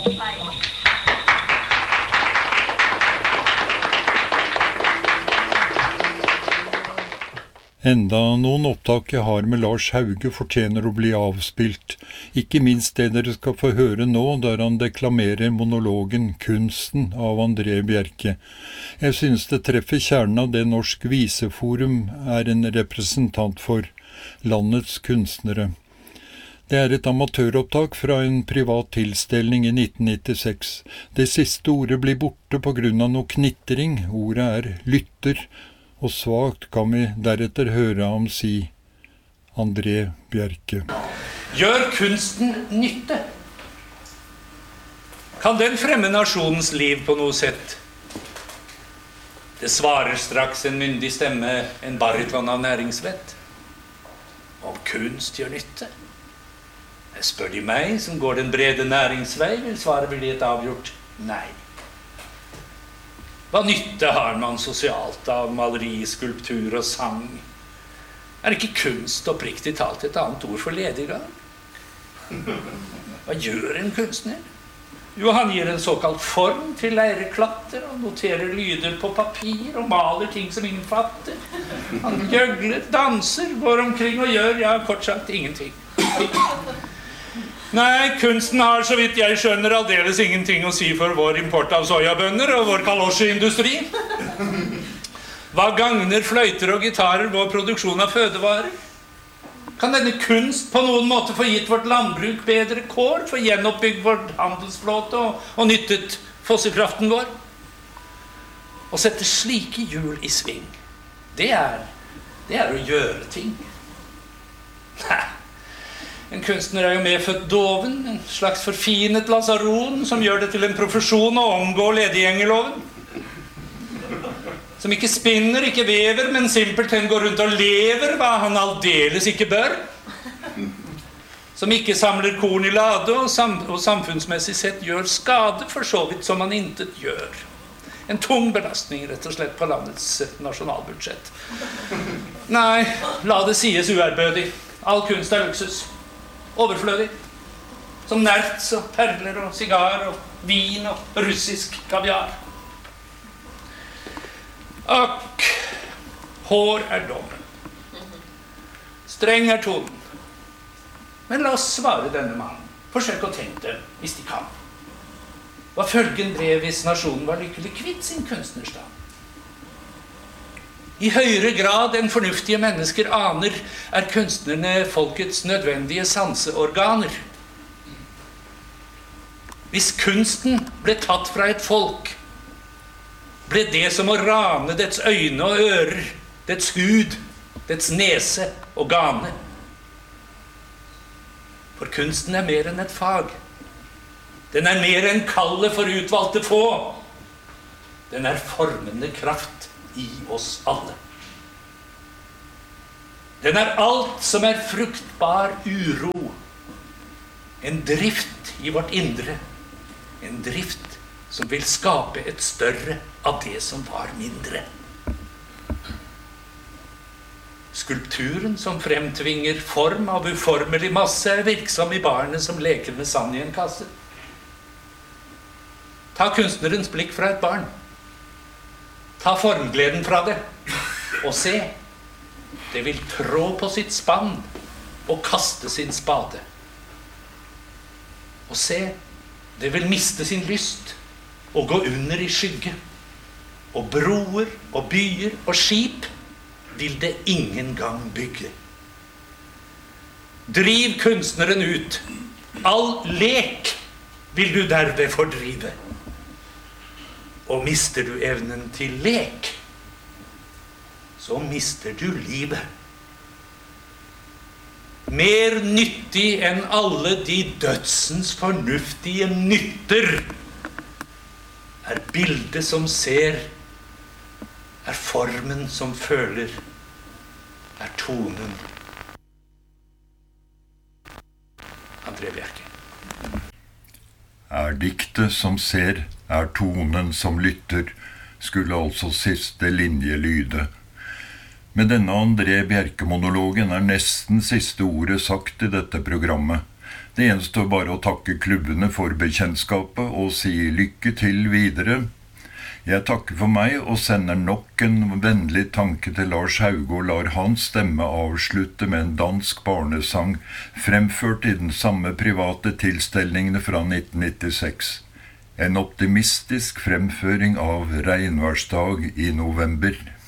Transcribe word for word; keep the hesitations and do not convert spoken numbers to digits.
Enda noen opptak jeg har med Lars Hauge fortjener å bli avspilt, ikke minst det dere skal få høre nå, der han deklamerer monologen «Kunsten» av André Bjerke. Jeg synes det treffer kjernen av det Norsk Viseforum er en representant for, landets kunstnere. Det er et amatøropptak fra en privat tilstelning i nitten nittiseks. Det siste ordet blir borte på grunn av noe knitring, ordet er lytter, og svagt kan vi deretter høre ham si André Bjerke. Gjør kunsten nytte? Kan den fremme nasjonens liv på noe sett? Det svarer straks en myndig stemme, en baryton av næringsvett. Om kunst gjør nytte? Jeg spør de meg, som går den brede næringsvei, vil svaret bli et avgjort nei. Hva nytte har man sosialt av maleri, skulptur og sang? Er ikke kunst oppriktig talt et annet ord for lediggang? Hva gjør en kunstner? Jo, han gir en såkalt form til leireklatter, og noterer lyder på papir, og maler ting som ingen fatter. Han gjøgler, danser, går omkring og gjør, ja, kort sagt, ingenting. Nei, kunsten har, så vidt jeg skjønner, aldeles ingenting å si for vår import av sojabønner og vår kalosjeindustri. Hva gagner fløyter og gitarer vår produksjon av fødevarer? Kan denne kunst på noen måte få gitt vårt landbruk bedre kår, få gjenoppbygd vårt handelsflåte og, og nyttet fossekraften vår? Å sette slike hjul i sving, det er, det er å gjøre ting. Nei. En kunstner er jo medfødt doven, en slags forfinet lasaron som gjør det til en profesjon å omgå ledigjengeloven. Som ikke spinner, ikke vever, men simpelthen går rundt og lever hva han aldeles ikke bør. Som ikke samler korn i lade og, sam og samfunnsmessig sett gjør skade, for så vidt som han intet gjør. En tung belastning rett og slett på landets nasjonalbudsjett. Nei, la det sies uærbødig. All kunst er luksus. Overflødig, som nerts og perler og sigar og vin og russisk kaviar. Akk, hår er dommen. Streng er tonen. Men la oss svare denne mannen. Forsøk å tenke det, hvis de kan. Hva følgen ble hvis nasjonen var lykkelig kvitt sin kunstnerstand? I høyere grad enn fornuftige mennesker aner er kunstnerne folkets nødvendige sanseorganer. Hvis kunsten ble tatt fra et folk, ble det som å rane dets øyne og ører, dets hud, dets nese og gane. For kunsten er mer enn et fag. Den er mer enn kallet for utvalgte få. Den er formende kraft i oss alle. Den er alt som er fruktbar uro. En drift i vårt indre. En drift som vil skape et større av det som var mindre. Skulpturen som fremtvinger form av uformelig masse er virksom i barnet som leker med sand i en kasse. Ta kunstnerens blikk fra et barn. Ta formgleden fra det, og se, det vil trå på sitt spann og kaste sin spade. Og se, det vil miste sin lyst og gå under i skygge. Og broer og byer og skip vil det ingen gang bygge. Driv kunstneren ut. All lek vil du derved fordrive. Og mister du evnen til lek, så mister du livet. Mer nyttig enn alle de dødsens fornuftige nytter er bildet som ser, er formen som føler, er tonen. André Bjerke. Er diktet som ser, er tonen som lytter, skulle altså siste linje lyde. Med denne André Bjerke-monologen er nesten siste ordet sagt i dette programmet. Det gjenstår bare å takke klubbene for bekjentskapet og si lykke til videre. Jeg takker for meg og sender nok en vennlig tanke til Lars Hauge og lar hans stemme avslutte med en dansk barnesang fremført i den samme private tilstelningene fra nitten nittiseks. En optimistisk fremføring av regnværsdag i november.